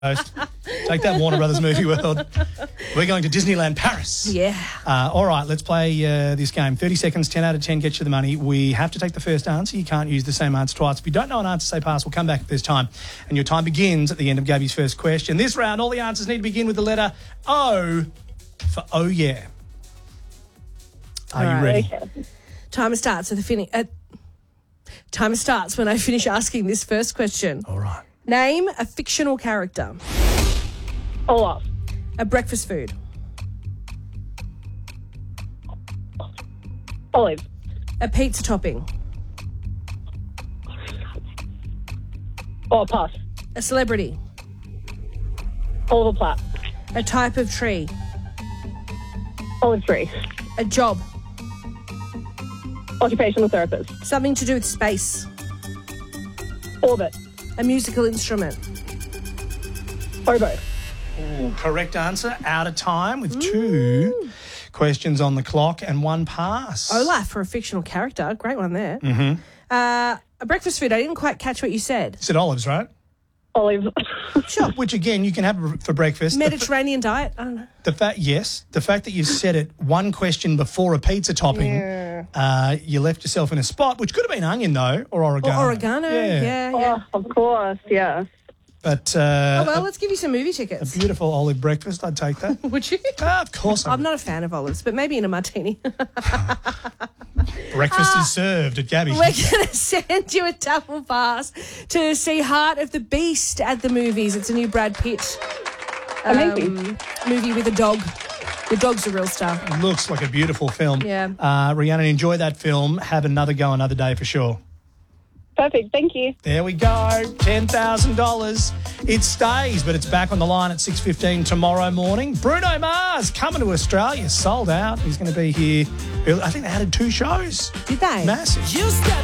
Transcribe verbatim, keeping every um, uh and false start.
Take that, Warner Brothers Movie World. We're going to Disneyland Paris. Yeah. Uh, all right, let's play uh, this game. thirty seconds, ten out of ten gets you the money. We have to take the first answer. You can't use the same answer twice. If you don't know an answer, say pass. We'll come back if there's time. And your time begins at the end of Gabby's first question. This round, all the answers need to begin with the letter O for oh yeah. Are All you right. ready? Okay. Timer starts with the finish. Uh, timer starts when I finish asking this first question. All right. Name a fictional character. Olaf. A breakfast food. Olive. A pizza topping. Oh, pass. A celebrity. Oliver Platt. A type of tree. Olive tree. A job. Occupational therapist. Something to do with space. Orbit. A musical instrument. Oboe. Ooh, correct answer. Out of time with two questions on the clock and one pass. Olaf for a fictional character. Great one there. Mm-hmm. Uh, a breakfast food. I didn't quite catch what you said. You said olives, right? Olive. Sure. Which, again, you can have for breakfast. Mediterranean diet. I don't know. The fact, yes, the fact that you said it one question before a pizza topping, Yeah. uh, you left yourself in a spot, which could have been onion though, or oregano. Or oregano. Yeah, yeah. Oh, of course, yeah. But uh, Oh, well, let's give you some movie tickets. a beautifue olive breakfast, I'd take that. Would you? Ah, of course, I'm not a fan of olives, but maybe in a martini. breakfast is served at Gabby's. We're going to send you a double pass to see Heart of the Beast at the movies. It's a new Brad Pitt um, Amazing. movie with a dog. The dog's a real star. Looks like a beautiful film. Yeah. Uh, Rhiannon, enjoy that film. Have another go another day for sure. Perfect, thank you. There we go, ten thousand dollars. It stays, but it's back on the line at six fifteen tomorrow morning. Bruno Mars coming to Australia, sold out. He's going to be here. I think they added two shows. Did they? Massive.